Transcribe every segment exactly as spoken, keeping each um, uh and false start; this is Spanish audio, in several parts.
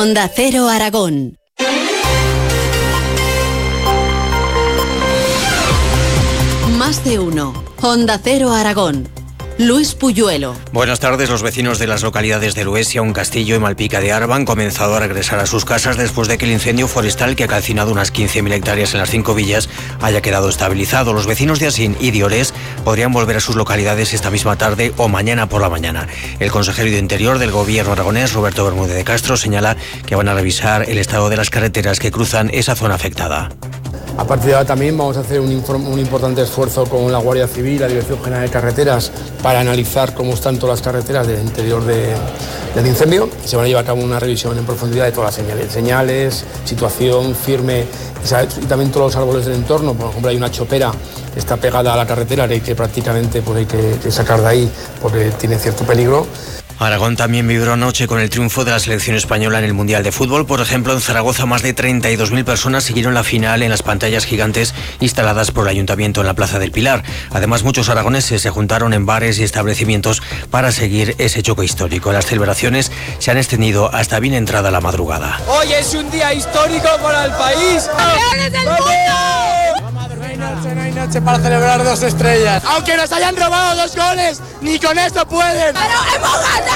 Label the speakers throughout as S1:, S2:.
S1: Onda Cero Aragón. Más de uno. Onda Cero Aragón. Luis Puyuelo.
S2: Buenas tardes. Los vecinos de las localidades de Luesia, Un Castillo y Malpica de Arba han comenzado a regresar a sus casas después de que el incendio forestal que ha calcinado unas quince mil hectáreas en las cinco villas haya quedado estabilizado. Los vecinos de Asín y de Orés podrían volver a sus localidades esta misma tarde o mañana por la mañana. El consejero de Interior del Gobierno aragonés, Roberto Bermúdez de Castro, señala que van a revisar el estado de las carreteras que cruzan esa zona afectada.
S3: A partir de ahora también vamos a hacer un, inform- un importante esfuerzo con la Guardia Civil, la Dirección General de Carreteras, para analizar cómo están todas las carreteras del interior de, del incendio. Se van a llevar a cabo una revisión en profundidad de todas las señales, señales, situación firme y también todos los árboles del entorno. Por ejemplo, hay una chopera que está pegada a la carretera y que prácticamente pues, hay que, que sacar de ahí porque tiene cierto peligro.
S2: Aragón también vibró anoche con el triunfo de la selección española en el Mundial de Fútbol. Por ejemplo, en Zaragoza más de treinta y dos mil personas siguieron la final en las pantallas gigantes instaladas por el Ayuntamiento en la Plaza del Pilar. Además, muchos aragoneses se juntaron en bares y establecimientos para seguir ese choque histórico. Las celebraciones se han extendido hasta bien entrada la madrugada.
S4: Hoy es un día histórico para el país.
S5: ¡Campeones del mundo!
S4: No hay noche, no hay noche para celebrar dos estrellas.
S6: Aunque nos hayan robado dos goles, ni con esto pueden.
S5: ¡Pero hemos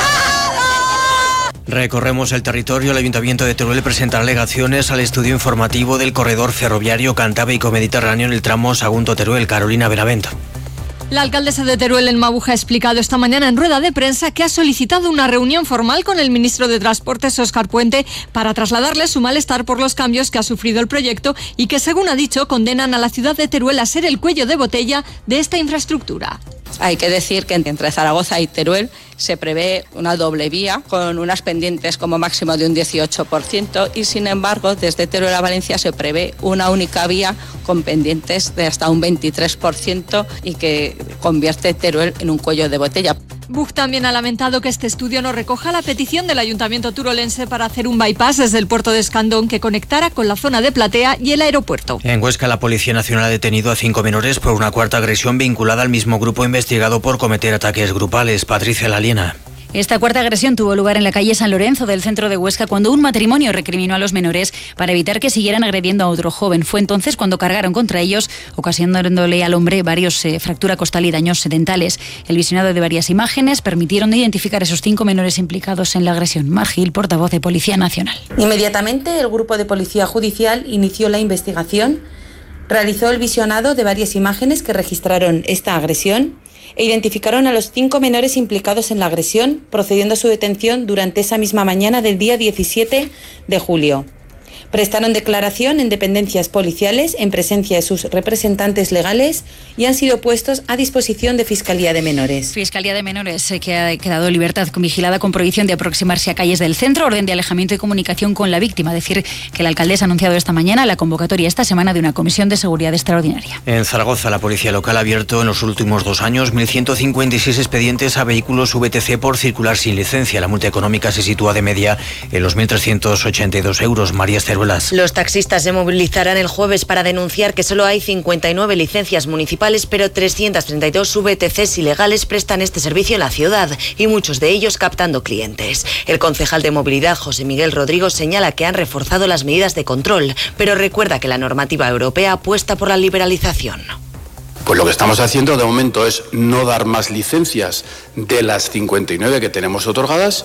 S5: ganado!
S2: Recorremos el territorio. El Ayuntamiento de Teruel presenta alegaciones al estudio informativo del corredor ferroviario Cantábrico-Mediterráneo en el tramo Sagunto-Teruel. Carolina Benavent.
S7: La alcaldesa de Teruel en Mabuja ha explicado esta mañana en rueda de prensa que ha solicitado una reunión formal con el ministro de Transportes, Óscar Puente, para trasladarle su malestar por los cambios que ha sufrido el proyecto y que, según ha dicho, condenan a la ciudad de Teruel a ser el cuello de botella de esta infraestructura.
S8: Hay que decir que entre Zaragoza y Teruel se prevé una doble vía con unas pendientes como máximo de un dieciocho por ciento y, sin embargo, desde Teruel a Valencia se prevé una única vía con pendientes de hasta un veintitrés por ciento y que convierte Teruel en un cuello de botella.
S7: Buch también ha lamentado que este estudio no recoja la petición del Ayuntamiento turolense para hacer un bypass desde el puerto de Escandón que conectara con la zona de Platea y el aeropuerto.
S2: En Huesca, la Policía Nacional ha detenido a cinco menores por una cuarta agresión vinculada al mismo grupo investigado por cometer ataques grupales. Patricia Laliena.
S9: Esta cuarta agresión tuvo lugar en la calle San Lorenzo del centro de Huesca cuando un matrimonio recriminó a los menores para evitar que siguieran agrediendo a otro joven. Fue entonces cuando cargaron contra ellos, ocasionándole al hombre varios eh, fractura costal y daños dentales. El visionado de varias imágenes permitieron identificar a esos cinco menores implicados en la agresión. Mar Gil, portavoz de Policía Nacional.
S10: Inmediatamente el grupo de Policía Judicial inició la investigación, realizó el visionado de varias imágenes que registraron esta agresión e identificaron a los cinco menores implicados en la agresión, procediendo a su detención durante esa misma mañana del día diecisiete de julio. Prestaron declaración en dependencias policiales en presencia de sus representantes legales y han sido puestos a disposición de Fiscalía de Menores.
S9: Fiscalía de Menores eh, que ha quedado en libertad vigilada con prohibición de aproximarse a calles del centro, orden de alejamiento y comunicación con la víctima. Decir que la alcaldesa ha anunciado esta mañana la convocatoria esta semana de una comisión de seguridad extraordinaria.
S2: En Zaragoza, la policía local ha abierto en los últimos dos años mil ciento cincuenta y seis expedientes a vehículos V T C por circular sin licencia. La multa económica se sitúa de media en los mil trescientos ochenta y dos euros. María Esteruelas.
S11: Los taxistas se movilizarán el jueves para denunciar que solo hay cincuenta y nueve licencias municipales, pero trescientos treinta y dos V T Cs ilegales prestan este servicio en la ciudad y muchos de ellos captando clientes. El concejal de Movilidad, José Miguel Rodrigo, señala que han reforzado las medidas de control, pero recuerda que la normativa europea apuesta por la liberalización.
S12: Pues lo que estamos haciendo de momento es no dar más licencias de las cincuenta y nueve que tenemos otorgadas,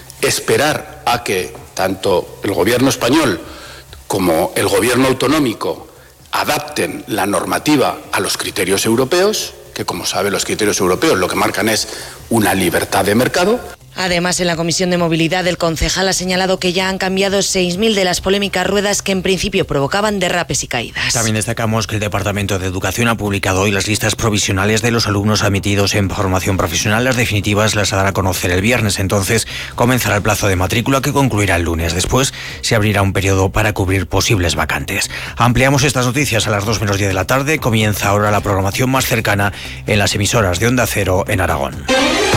S12: esperar a que tanto el gobierno español como el gobierno autonómico adapten la normativa a los criterios europeos, que como sabe los criterios europeos lo que marcan es una libertad de mercado.
S11: Además, en la Comisión de Movilidad, el concejal ha señalado que ya han cambiado seis mil de las polémicas ruedas que en principio provocaban derrapes y caídas.
S2: También destacamos que el Departamento de Educación ha publicado hoy las listas provisionales de los alumnos admitidos en formación profesional. Las definitivas las dará a conocer el viernes. Entonces comenzará el plazo de matrícula, que concluirá el lunes. Después se abrirá un periodo para cubrir posibles vacantes. Ampliamos estas noticias a las dos menos diez de la tarde. Comienza ahora la programación más cercana en las emisoras de Onda Cero en Aragón.